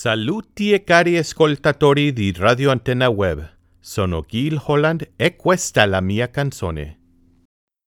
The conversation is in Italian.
Saluti e cari ascoltatori di Radio Antenna Web. Sono Gil Holland e questa è la mia canzone.